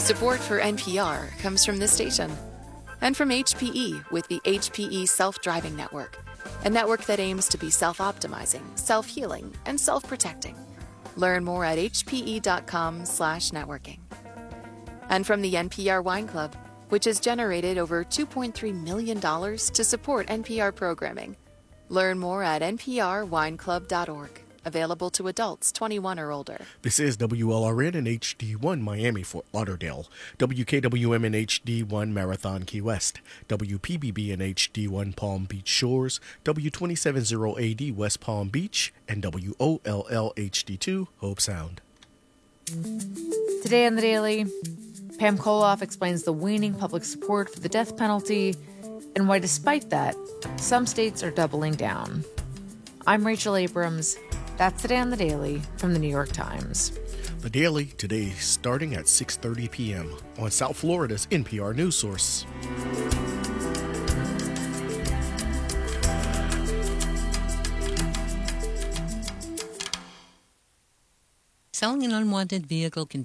Support for NPR comes from this station and from HPE with the HPE Self-Driving Network, a network that aims to be self-optimizing, self-healing, and self-protecting. Learn more at hpe.com/networking. And from the NPR Wine Club, which has generated over $2.3 million to support NPR programming. Learn more at nprwineclub.org. Available to adults 21 or older. This is WLRN in HD1 Miami, Fort Lauderdale, WKWM in HD1 Marathon, Key West, WPBB in HD1 Palm Beach Shores, W270AD West Palm Beach, and WOLL HD2 Hope Sound. Today on The Daily, Pam Koloff explains the waning public support for the death penalty and why, despite that, some states are doubling down. I'm Rachel Abrams. That's Today on The Daily from The New York Times. The Daily today starting at 6:30 p.m. on South Florida's NPR News Source. Selling an unwanted vehicle can